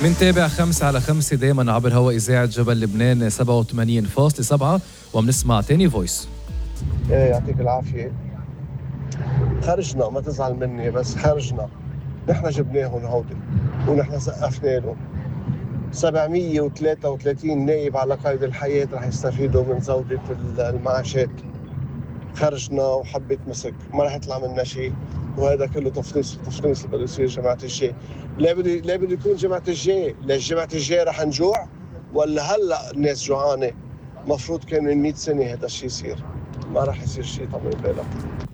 منتابع 5 على 5 دايما عبر هوا إذاعة جبل لبنان 87.7 ومنسمع تاني فويس. ايه يعطيك العافية. خرجنا، ما تزعل مني، بس خرجنا نحن جبناهم هودي ونحن سقفنا لهم. 733 نائب على قيد الحياة رح يستفيدوا من زودة المعاشات. خرجنا وحبة مسك، ما رح يطلع منا شيء، وهذا كله تفنيس اللي بده يصير جماعة الجاي. لا بده يكون جماعة الجاي، ليش جماعة الجاي رح نجوع؟ ولا هلا الناس جوعانة؟ مفروض كان من 100 سنة هذا الشيء يصير، ما رح يصير شيء طبعا بالك.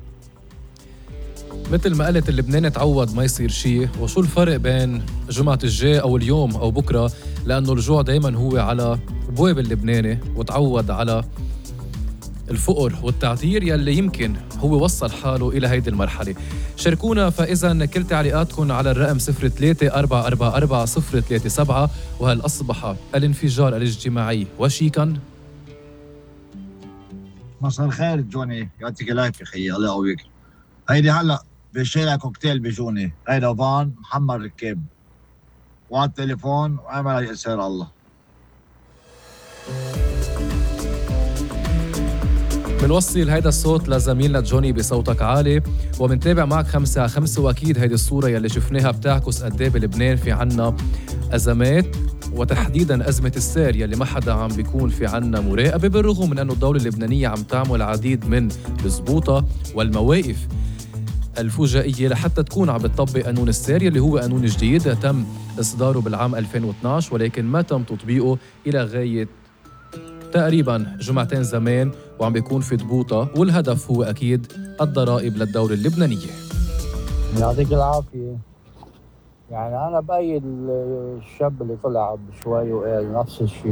مثل ما قلت اللبناني تعود ما يصير شيء، وشو الفرق بين جمعة الجاي أو اليوم أو بكرة؟ لأنه الجوع دايما هو على بواب اللبناني وتعود على الفقر والتعثير يلي يمكن هو وصل حاله إلى هيدي المرحلة. شاركونا فإذا كل تعليقاتكم على الرقم 03-444-037. وهل أصبح الانفجار الاجتماعي وشيكا؟ مساء الخير جوني، يعطيك العافية خيي، الله يقويك. هيدي هلا بشارع كوكتيل بجوني، هيدا فان محمل ركاب وعلى التليفون وعمل يسير الله. منوصل هيدا الصوت لزميلنا جوني بصوتك عالي، ومنتابع معك 5 على 5. واكيد هيدي الصورة يلي شفناها بتعكس قد ايه بلبنان في عنا ازمات، وتحديدا ازمة السير يلي ما حدا عم بيكون في عنا مراقبة، بالرغم من انه الدولة اللبنانية عم تعمل العديد من الزبوطة والمواقف الفجائية لحتى تكون عم بتطبق قانون السير يلي هو قانون جديد تم اصداره بالعام 2012، ولكن ما تم تطبيقه الى غاية تقريبا جمعتين زمان، وعم بيكون في ضبوطة، والهدف هو أكيد الضرائب للدولة اللبنانية. يعطيك العافية. يعني أنا بأيد الشاب اللي طلع بشوي وقال نفس الشيء.